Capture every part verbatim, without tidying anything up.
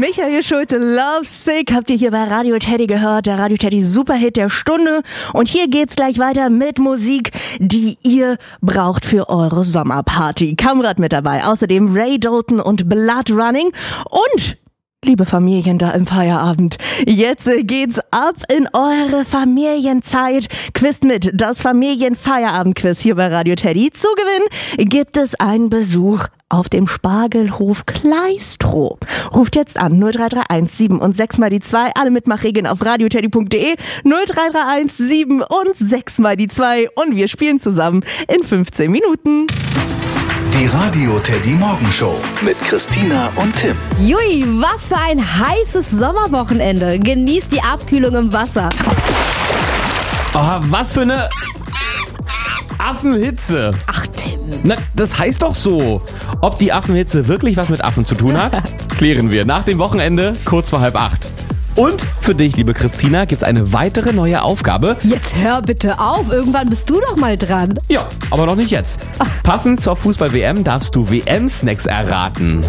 Michael Schulte, Love Sick, habt ihr hier bei Radio Teddy gehört, der Radio Teddy Superhit der Stunde. Und hier geht's gleich weiter mit Musik, die ihr braucht für eure Sommerparty. Kamrat mit dabei, außerdem Ray Dalton und Blood Running und liebe Familien da im Feierabend, jetzt geht's ab in eure Familienzeit. Quizt mit, das Familienfeierabendquiz hier bei Radio Teddy. Zu gewinnen gibt es einen Besuch auf dem Spargelhof Kleistrow. Ruft jetzt an null drei drei eins sieben und sechs mal die zwei. Alle Mitmachregeln auf radioteddy punkt de. null drei drei eins sieben und sechs mal die zwei. Und wir spielen zusammen in fünfzehn Minuten. Die Radio Teddy Morgenshow mit Christina und Tim. Jui, was für ein heißes Sommerwochenende. Genießt die Abkühlung im Wasser. Oh, was für eine Affenhitze. Ach, Tim. Na, das heißt doch so. Ob die Affenhitze wirklich was mit Affen zu tun hat, klären wir nach dem Wochenende kurz vor halb acht. Und für dich, liebe Christina, gibt's eine weitere neue Aufgabe. Jetzt hör bitte auf, irgendwann bist du doch mal dran. Ja, aber noch nicht jetzt. Passend zur Fußball-W M darfst du W M-Snacks erraten.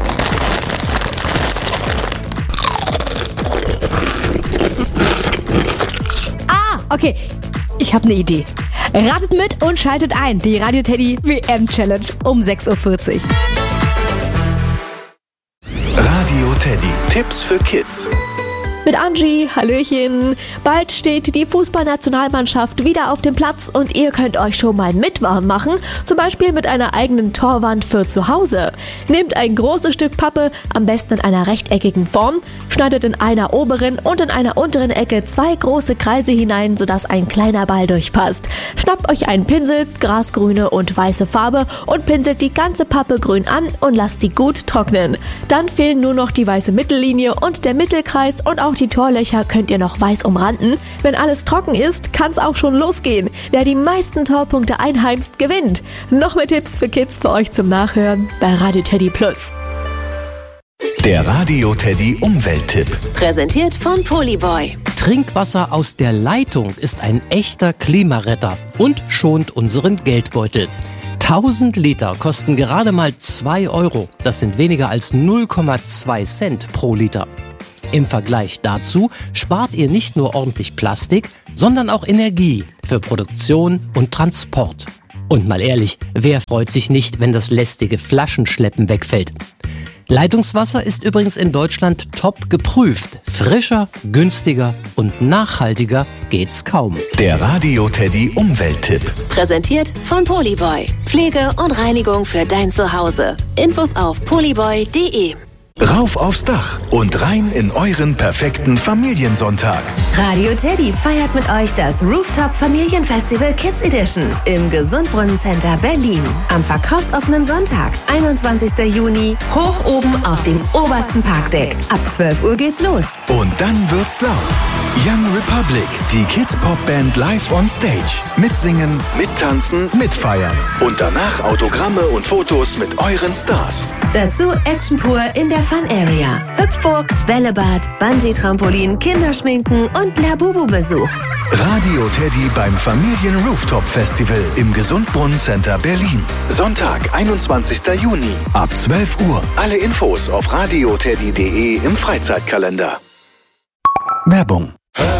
Ah, okay, ich habe eine Idee. Ratet mit und schaltet ein. Die Radio Teddy W M-Challenge um sechs Uhr vierzig. Radio Teddy, Tipps für Kids. Mit Angie, Hallöchen. Bald steht die Fußballnationalmannschaft wieder auf dem Platz und ihr könnt euch schon mal mitwarm machen, zum Beispiel mit einer eigenen Torwand für zu Hause. Nehmt ein großes Stück Pappe, am besten in einer rechteckigen Form, schneidet in einer oberen und in einer unteren Ecke zwei große Kreise hinein, sodass ein kleiner Ball durchpasst. Schnappt euch einen Pinsel, grasgrüne und weiße Farbe und pinselt die ganze Pappe grün an und lasst sie gut trocknen. Dann fehlen nur noch die weiße Mittellinie und der Mittelkreis und auch die Torlöcher könnt ihr noch weiß umranden. Wenn alles trocken ist, kann es auch schon losgehen. Wer die meisten Torpunkte einheimst, gewinnt. Noch mehr Tipps für Kids für euch zum Nachhören bei Radio Teddy Plus. Der Radio Teddy Umwelttipp. Präsentiert von Polyboy. Trinkwasser aus der Leitung ist ein echter Klimaretter und schont unseren Geldbeutel. tausend Liter kosten gerade mal zwei Euro. Das sind weniger als null Komma zwei Cent pro Liter. Im Vergleich dazu spart ihr nicht nur ordentlich Plastik, sondern auch Energie für Produktion und Transport. Und mal ehrlich, wer freut sich nicht, wenn das lästige Flaschenschleppen wegfällt? Leitungswasser ist übrigens in Deutschland top geprüft. Frischer, günstiger und nachhaltiger geht's kaum. Der Radio Teddy Umwelttipp. Präsentiert von Polyboy. Pflege und Reinigung für dein Zuhause. Infos auf polyboy punkt de. Rauf aufs Dach und rein in euren perfekten Familiensonntag. Radio Teddy feiert mit euch das Rooftop Familienfestival Kids Edition im Gesundbrunnen Center Berlin. Am verkaufsoffenen Sonntag, einundzwanzigsten Juni, hoch oben auf dem obersten Parkdeck. Ab zwölf Uhr geht's los. Und dann wird's laut. Young Republic, die Kids-Pop-Band live on stage. Mitsingen, mittanzen, mitfeiern. Und danach Autogramme und Fotos mit euren Stars. Dazu Action pur in der Fun Area. Hüpfburg, Bällebad, Bungee-Trampolin, Kinderschminken und Labubu-Besuch. Radio Teddy beim Familien-Rooftop-Festival im Gesundbrunnen Center Berlin. Sonntag, einundzwanzigsten Juni ab zwölf Uhr. Alle Infos auf radioteddy punkt de im Freizeitkalender. Werbung.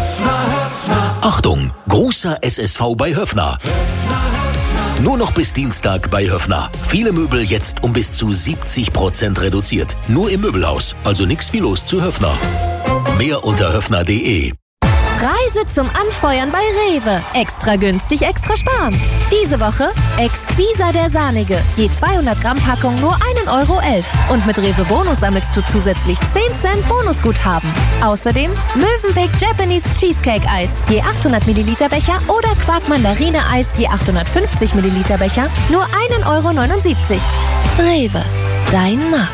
Achtung, großer S S V bei Höffner. Nur noch bis Dienstag bei Höffner. Viele Möbel jetzt um bis zu siebzig Prozent reduziert. Nur im Möbelhaus, also nix wie los zu Höffner. Mehr unter höffner punkt de. Preise zum Anfeuern bei Rewe. Extra günstig, extra sparen. Diese Woche Exquisa der Sahnige. Je zweihundert Gramm Packung nur ein Euro elf. Und mit Rewe Bonus sammelst du zusätzlich zehn Cent Bonusguthaben. Außerdem Mövenpick Japanese Cheesecake Eis. Je achthundert Milliliter Becher oder Quark Mandarine Eis. Je achthundertfünfzig Milliliter Becher nur ein Euro neunundsiebzig. Rewe, dein Markt.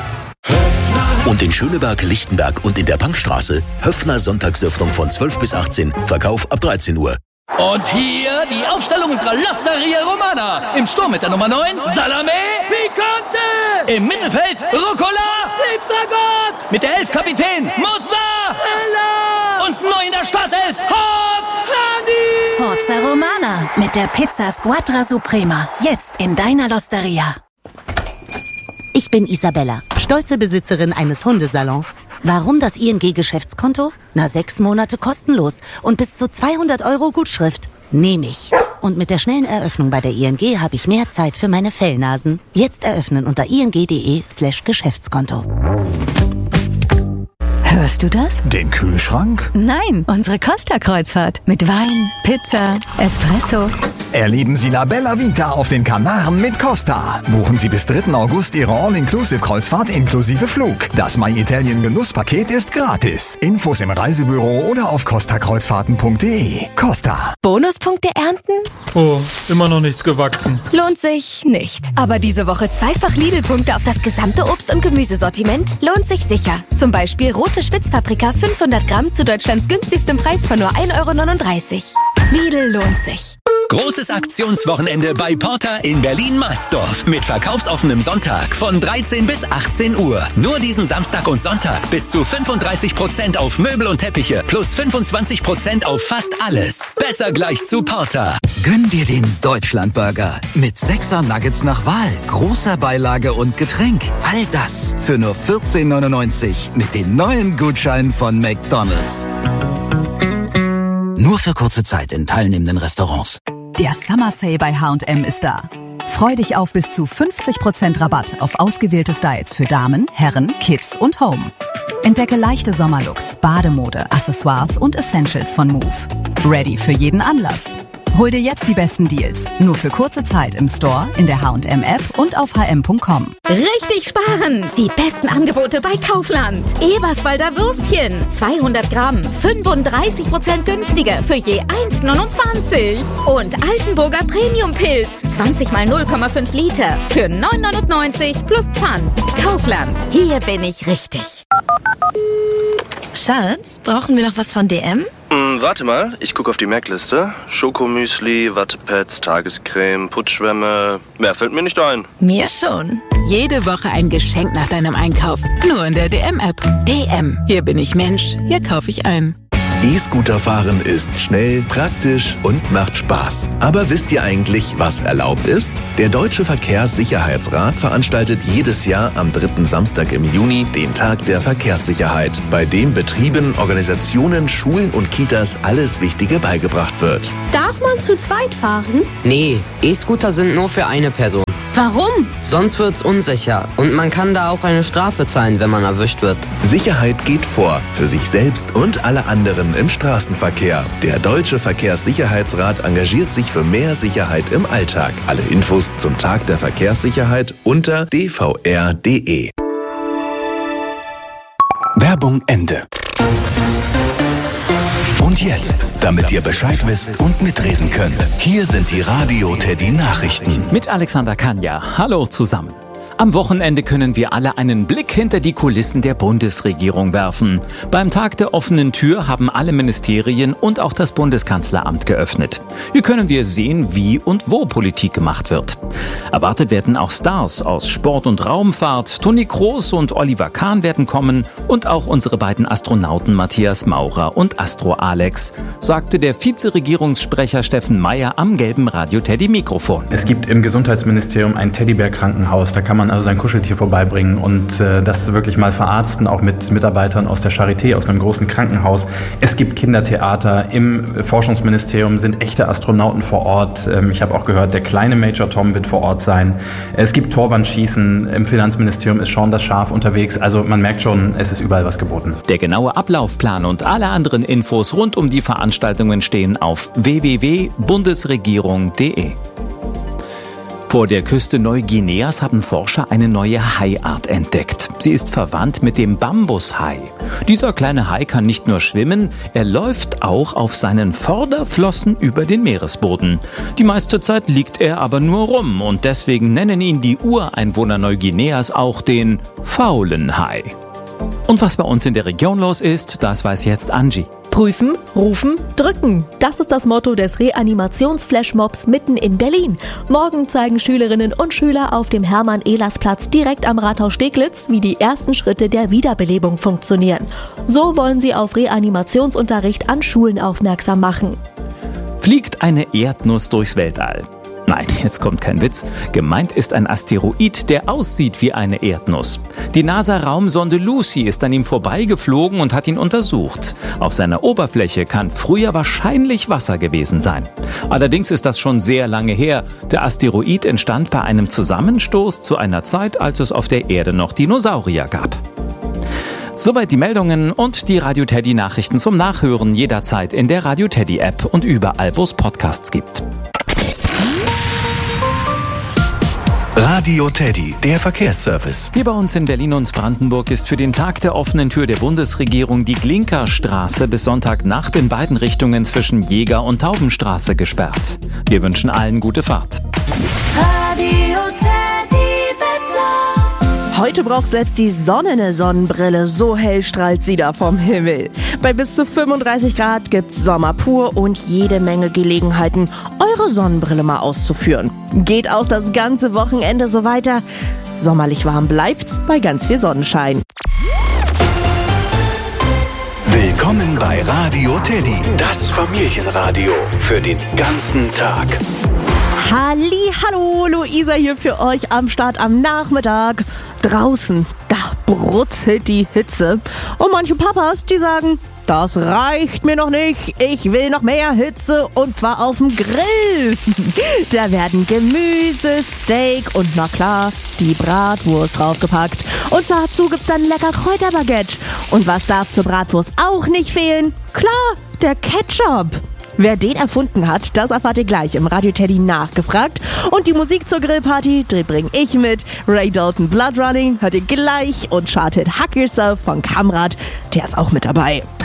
Und in Schöneberg, Lichtenberg und in der Bankstraße Höffner Sonntagsöffnung von zwölf bis achtzehn, Verkauf ab dreizehn Uhr. Und hier die Aufstellung unserer L'Osteria Romana. Im Sturm mit der Nummer neun, Salame Picante. Im Mittelfeld, Rucola Pizzagott. Mit der elf, Kapitän Mozzarella. Und neu in der Startelf, Hot Honey. Forza Romana mit der Pizza Squadra Suprema. Jetzt in deiner L'Osteria. Ich bin Isabella, stolze Besitzerin eines Hundesalons. Warum das I N G-Geschäftskonto? Na, sechs Monate kostenlos und bis zu zweihundert Euro Gutschrift. Nehme ich. Und mit der schnellen Eröffnung bei der I N G habe ich mehr Zeit für meine Fellnasen. Jetzt eröffnen unter ing.de slash Geschäftskonto. Hörst du das? Den Kühlschrank? Nein, unsere Costa-Kreuzfahrt. Mit Wein, Pizza, Espresso. Erleben Sie La Bella Vita auf den Kanaren mit Costa. Buchen Sie bis dritten August Ihre All-Inclusive-Kreuzfahrt inklusive Flug. Das My Italien Genusspaket ist gratis. Infos im Reisebüro oder auf costa kreuzfahrten punkt de. Costa. Bonuspunkte ernten? Oh, immer noch nichts gewachsen. Lohnt sich nicht. Aber diese Woche zweifach Lidl-Punkte auf das gesamte Obst- und Gemüsesortiment lohnt sich sicher. Zum Beispiel rote Spitzpaprika fünfhundert Gramm zu Deutschlands günstigstem Preis von nur ein Euro neununddreißig. Lidl lohnt sich. Großes Aktionswochenende bei Porter in Berlin-Marsdorf mit verkaufsoffenem Sonntag von dreizehn bis achtzehn Uhr. Nur diesen Samstag und Sonntag bis zu fünfunddreißig Prozent auf Möbel und Teppiche plus fünfundzwanzig Prozent auf fast alles. Besser gleich zu Porter. Gönn dir den Deutschlandburger mit sechser Nuggets nach Wahl, großer Beilage und Getränk. All das für nur vierzehn neunundneunzig mit den neuen Gutscheinen von McDonald's. Nur für kurze Zeit in teilnehmenden Restaurants. Der Summer Sale bei H und M ist da. Freu dich auf bis zu fünfzig Prozent Rabatt auf ausgewählte Styles für Damen, Herren, Kids und Home. Entdecke leichte Sommerlooks, Bademode, Accessoires und Essentials von Move. Ready für jeden Anlass. Hol dir jetzt die besten Deals. Nur für kurze Zeit im Store, in der H und M App und auf h m punkt com. Richtig sparen! Die besten Angebote bei Kaufland. Eberswalder Würstchen. zweihundert Gramm. fünfunddreißig Prozent günstiger für je eins neunundzwanzig. Und Altenburger Premium Pilz. zwanzig mal null Komma fünf Liter für neun neunundneunzig plus Pfand. Kaufland. Hier bin ich richtig. Schatz, brauchen wir noch was von D M? Hm, warte mal, ich gucke auf die Merkliste. Schokomüsli, Wattepads, Tagescreme, Putzschwämme. Mehr fällt mir nicht ein. Mir schon. Jede Woche ein Geschenk nach deinem Einkauf. Nur in der D M-App. D M. Hier bin ich Mensch. Hier kaufe ich ein. E-Scooter fahren ist schnell, praktisch und macht Spaß. Aber wisst ihr eigentlich, was erlaubt ist? Der Deutsche Verkehrssicherheitsrat veranstaltet jedes Jahr am dritten Samstag im Juni den Tag der Verkehrssicherheit, bei dem Betrieben, Organisationen, Schulen und Kitas alles Wichtige beigebracht wird. Darf man zu zweit fahren? Nee, E-Scooter sind nur für eine Person. Warum? Sonst wird's unsicher und man kann da auch eine Strafe zahlen, wenn man erwischt wird. Sicherheit geht vor, für sich selbst und alle anderen im Straßenverkehr. Der Deutsche Verkehrssicherheitsrat engagiert sich für mehr Sicherheit im Alltag. Alle Infos zum Tag der Verkehrssicherheit unter d v r punkt d e. Werbung Ende. Und jetzt, damit ihr Bescheid wisst und mitreden könnt, hier sind die Radio Teddy Nachrichten. Mit Alexander Kanja. Hallo zusammen. Am Wochenende können wir alle einen Blick hinter die Kulissen der Bundesregierung werfen. Beim Tag der offenen Tür haben alle Ministerien und auch das Bundeskanzleramt geöffnet. Hier können wir sehen, wie und wo Politik gemacht wird. Erwartet werden auch Stars aus Sport und Raumfahrt. Toni Kroos und Oliver Kahn werden kommen und auch unsere beiden Astronauten Matthias Maurer und Astro Alex, sagte der Vizeregierungssprecher Steffen Meyer am gelben Radio-Teddy-Mikrofon. Es gibt im Gesundheitsministerium ein Teddybär-Krankenhaus. Da kann man also sein Kuscheltier vorbeibringen und äh, das wirklich mal verarzten, auch mit Mitarbeitern aus der Charité, aus einem großen Krankenhaus. Es gibt Kindertheater. Im Forschungsministerium sind echte Astronauten vor Ort. Ähm, ich habe auch gehört, der kleine Major Tom wird vor Ort sein. Es gibt Torwandschießen. Im Finanzministerium ist Sean das Schaf unterwegs. Also man merkt schon, es ist überall was geboten. Der genaue Ablaufplan und alle anderen Infos rund um die Veranstaltungen stehen auf w w w punkt bundesregierung punkt d e. Vor der Küste Neuguineas haben Forscher eine neue Haiart entdeckt. Sie ist verwandt mit dem Bambushai. Dieser kleine Hai kann nicht nur schwimmen, er läuft auch auf seinen Vorderflossen über den Meeresboden. Die meiste Zeit liegt er aber nur rum und deswegen nennen ihn die Ureinwohner Neuguineas auch den faulen Hai. Und was bei uns in der Region los ist, das weiß jetzt Angie. Prüfen, rufen, drücken. Das ist das Motto des Reanimationsflashmobs mitten in Berlin. Morgen zeigen Schülerinnen und Schüler auf dem Hermann-Ehlers-Platz direkt am Rathaus Steglitz, wie die ersten Schritte der Wiederbelebung funktionieren. So wollen sie auf Reanimationsunterricht an Schulen aufmerksam machen. Fliegt eine Erdnuss durchs Weltall? Nein, jetzt kommt kein Witz. Gemeint ist ein Asteroid, der aussieht wie eine Erdnuss. Die NASA-Raumsonde Lucy ist an ihm vorbeigeflogen und hat ihn untersucht. Auf seiner Oberfläche kann früher wahrscheinlich Wasser gewesen sein. Allerdings ist das schon sehr lange her. Der Asteroid entstand bei einem Zusammenstoß zu einer Zeit, als es auf der Erde noch Dinosaurier gab. Soweit die Meldungen und die Radio Teddy Nachrichten zum Nachhören jederzeit in der Radio Teddy App und überall, wo es Podcasts gibt. Radio Teddy, der Verkehrsservice. Hier bei uns in Berlin und Brandenburg ist für den Tag der offenen Tür der Bundesregierung die Glinkerstraße bis Sonntagnacht in beiden Richtungen zwischen Jäger- und Taubenstraße gesperrt. Wir wünschen allen gute Fahrt. Radio Teddy Wetter. Heute braucht selbst die Sonne eine Sonnenbrille, so hell strahlt sie da vom Himmel. Bei bis zu fünfunddreißig Grad gibt's Sommer pur und jede Menge Gelegenheiten, eure Sonnenbrille mal auszuführen. Geht auch das ganze Wochenende so weiter. Sommerlich warm bleibt's bei ganz viel Sonnenschein. Willkommen bei Radio Teddy, das Familienradio für den ganzen Tag. Halli, hallo, Luisa hier für euch am Start am Nachmittag. Draußen, da brutzelt die Hitze. Und manche Papas, die sagen, das reicht mir noch nicht, ich will noch mehr Hitze und zwar auf dem Grill. Da werden Gemüse, Steak und na klar, die Bratwurst draufgepackt. Und dazu gibt's dann lecker Kräuterbaguette. Und was darf zur Bratwurst auch nicht fehlen? Klar, der Ketchup. Wer den erfunden hat, das erfahrt ihr gleich im Radio Teddy nachgefragt. Und die Musik zur Grillparty, die bring ich mit. Ray Dalton Blood Running hört ihr gleich und Charted Hack Yourself von Kamrat, der ist auch mit dabei.